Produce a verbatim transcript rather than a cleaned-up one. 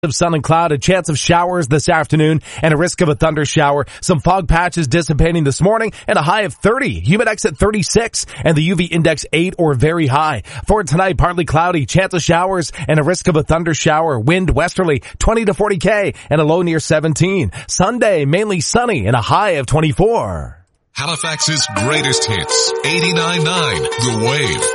Of sun and cloud, a chance of showers this afternoon, and a risk of a thunder shower. Some fog patches dissipating this morning, and a high of thirty. Humidex at thirty-six, and the U V index eight or very high. For tonight, partly cloudy, chance of showers, and a risk of a thunder shower. Wind westerly, twenty to forty K, and a low near seventeen. Sunday, mainly sunny, and a high of twenty-four. Halifax's greatest hits, eighty-nine point nine The Wave.